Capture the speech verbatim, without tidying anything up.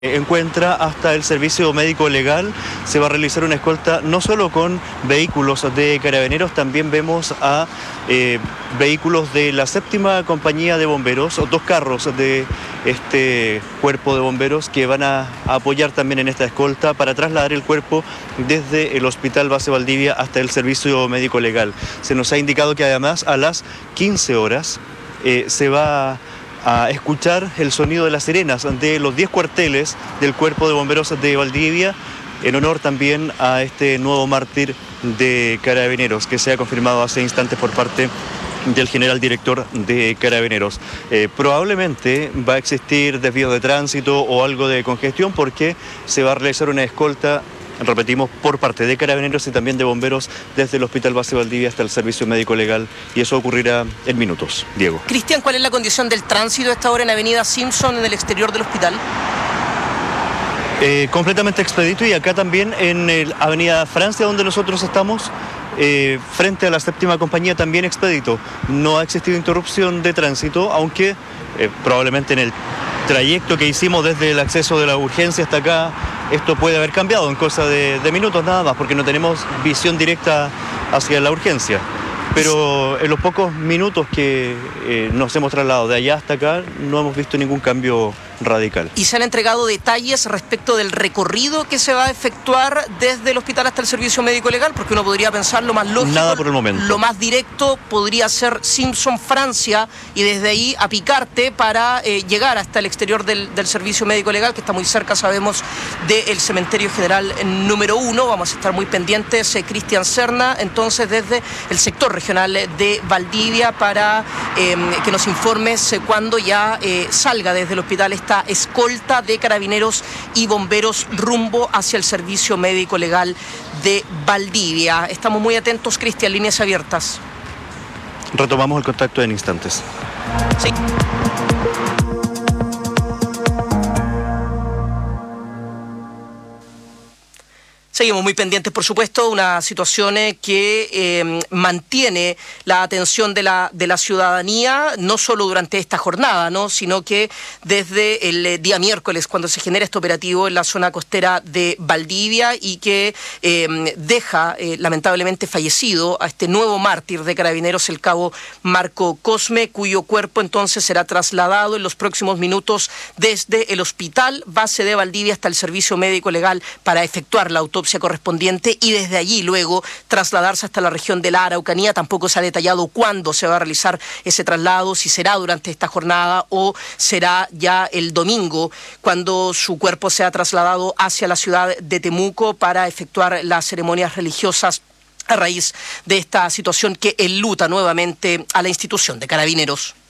Encuentra hasta el servicio médico legal. Se va a realizar una escolta no solo con vehículos de carabineros, también vemos a eh, vehículos de la séptima compañía de bomberos, o dos carros de este cuerpo de bomberos que van a, a apoyar también en esta escolta para trasladar el cuerpo desde el Hospital Base Valdivia hasta el servicio médico legal. Se nos ha indicado que además a las quince horas eh, se va a a escuchar el sonido de las sirenas de los diez cuarteles del Cuerpo de Bomberos de Valdivia, en honor también a este nuevo mártir de Carabineros que se ha confirmado hace instantes por parte del general director de Carabineros. Eh, probablemente va a existir desvíos de tránsito o algo de congestión porque se va a realizar una escolta, repetimos, por parte de Carabineros y también de bomberos desde el Hospital Base Valdivia hasta el servicio médico legal, y eso ocurrirá en minutos. Diego. Cristian, ¿cuál es la condición del tránsito a esta hora en Avenida Simpson, en el exterior del hospital? Eh, completamente expedito, y acá también en el Avenida Francia, donde nosotros estamos, eh, frente a la séptima compañía, también expedito. No ha existido interrupción de tránsito, aunque eh, probablemente en el trayecto que hicimos desde el acceso de la urgencia hasta acá, esto puede haber cambiado en cosa de, de minutos nada más, porque no tenemos visión directa hacia la urgencia. Pero en los pocos minutos que eh, nos hemos trasladado de allá hasta acá, no hemos visto ningún cambio radical. ¿Y se han entregado detalles respecto del recorrido que se va a efectuar desde el hospital hasta el servicio médico legal? Porque uno podría pensar lo más lógico. Nada por el momento. Lo más directo podría ser Simpson, Francia, y desde ahí a Picarte para eh, llegar hasta el exterior del, del servicio médico legal, que está muy cerca, sabemos, del cementerio general número uno. Vamos a estar muy pendientes, eh, Cristian Serna, entonces desde el sector regional de Valdivia, para eh, que nos informes eh, cuando ya eh, salga desde el hospital esta escolta de carabineros y bomberos rumbo hacia el servicio médico legal de Valdivia. Estamos muy atentos, Cristian, líneas abiertas. Retomamos el contacto en instantes. Sí. Seguimos muy pendientes, por supuesto, una situación eh, que eh, mantiene la atención de la, de la ciudadanía, no solo durante esta jornada, ¿no?, sino que desde el eh, día miércoles, cuando se genera este operativo en la zona costera de Valdivia, y que eh, deja eh, lamentablemente fallecido a este nuevo mártir de Carabineros, el cabo Marco Cosme, cuyo cuerpo entonces será trasladado en los próximos minutos desde el Hospital Base de Valdivia hasta el servicio médico legal para efectuar la autopsia correspondiente, y desde allí luego trasladarse hasta la región de la Araucanía. Tampoco se ha detallado cuándo se va a realizar ese traslado, si será durante esta jornada o será ya el domingo, cuando su cuerpo sea trasladado hacia la ciudad de Temuco para efectuar las ceremonias religiosas a raíz de esta situación que enluta nuevamente a la institución de Carabineros.